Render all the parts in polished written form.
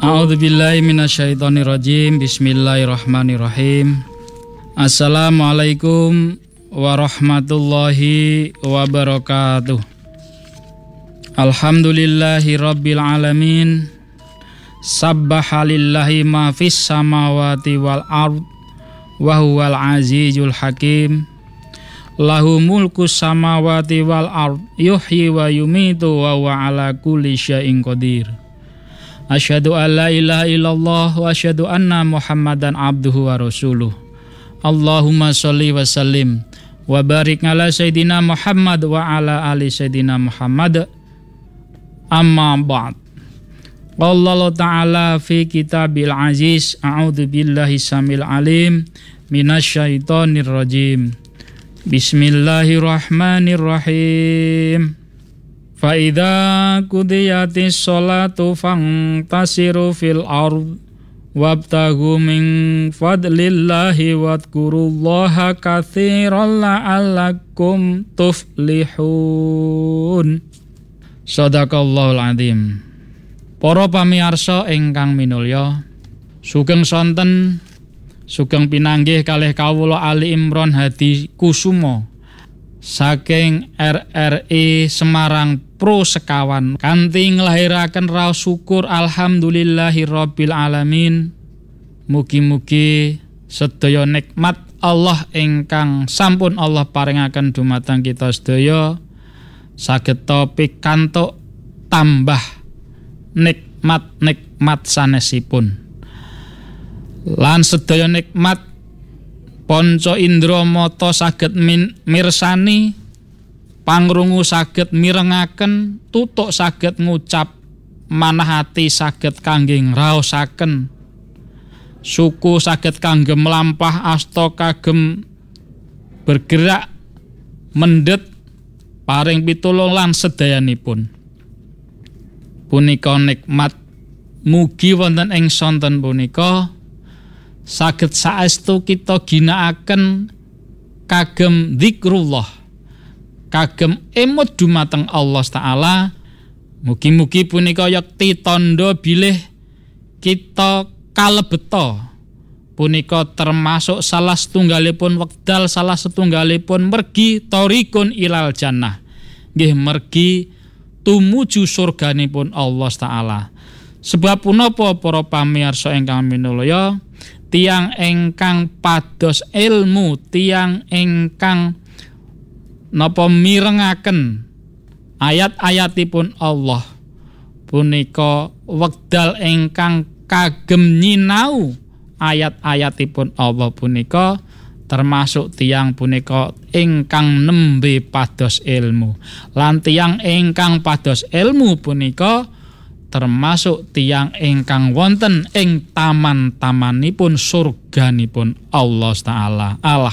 A'udzubillahi minasyaitonirrajim. Bismillahirrahmanirrahim. Assalamualaikum warahmatullahi wabarakatuh. Alhamdulillahi rabbil alamin. Sabbaha lillahi ma fis samawati wal ard wa huwal azizul hakim. Lahu mulku samawati wal ard yuhyi wa yumitu wa huwa ala kulli syai'in qadir. Asyhadu an la ilaha illallah wa asyhadu anna Muhammadan abduhu wa rasuluh. Allahumma sholli wa sallim wa barik ala sayyidina Muhammad wa ala ali sayyidina Muhammad. Amma ba'd. Qala ta'ala fi kitabil aziz. A'udzu billahi samil alim minasyaitonir rajim. Bismillahirrahmanirrahim. Fa idza qudiyatis sholatu fantasiru fil ard wabtaghu min fadlillahi wadhkurullaha katsiran la'allakum tuflihun. Shadaqallahul azim. Para pamirsa ingkang minulya, sugeng sonten sugeng pinanggih kalih kawula Ali Imron Hadi Kusumo saking RRI Semarang Pro sekawan kanthi nglahiraken raos syukur alhamdulillahirabbil alamin. Mugi-mugi sedaya nikmat Allah ingkang sampun Allah paringaken dumateng kita sedaya saged pikantuk tambah nikmat sanesipun. Lan sedaya nikmat panca indra mata saged mirsani, pangrungu saged mirengaken, tutuk saged ngucap, manah ati saged kangge ngraosaken, suku saged kangge mlampah, asta kagem bergerak mendhet, paring pitulung lan sedayanipun. Punika nikmat mugi wonten ing sonten punika saged saestu kita ginakaken kagem zikrullah, kagem emut dumateng Allah Ta'ala. Mugi-mugi punika yakti tandha bilih kita kalebeta punika termasuk salah setunggalipun wekdal, salah setunggalipun mergi thariqun ilal jannah, nggih mergi tumuju surganipun Allah Ta'ala. Sebab punapa para pamirsa ingkang minulya, tiyang ingkang pados ilmu, tiyang ingkang napa mirengaken ayat-ayatipun Allah punika wekdal ingkang kagem nyinau ayat-ayatipun Allah punika termasuk tiyang punika ingkang nembe pados ilmu. Lan tiyang ingkang pados ilmu punika termasuk tiyang ingkang wonten ing taman-tamanipun surganipun Allah Ta'ala.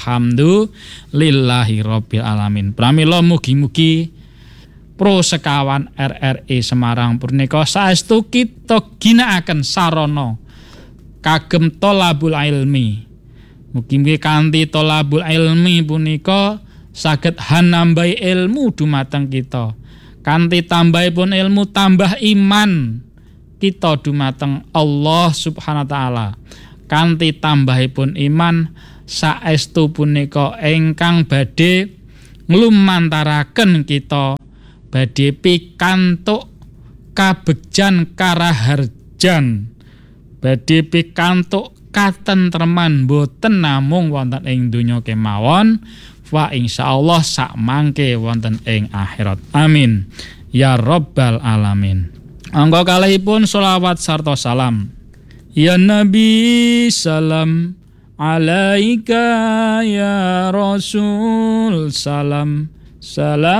Alhamdulillahi rabbil alamin. Pramila mugi-mugi Pro sekawan RRI Semarang punika saestu kita ginakaken sarana kagem thalabul ilmi. Mugi-mugi kanthi thalabul ilmi punika saged hanambahi ilmu dumateng kita. Kanthi tambahipun ilmu tambah iman kita dumateng Allah Subhanahu wa taala. Kanthi tambahipun iman saestu punika ingkang badhe nglumantaraken kita badhe pikantuk kabegjan karaharjan, badhe pikantuk katentreman boten namung wonten ing donya kemawon, wa insyaallah sak mangke wonten ing akhirat. Amin ya rabbal alamin. Angka kalihipun sholawat sarta salam. Ya Nabi salam alaika, ya Rasul salam, salam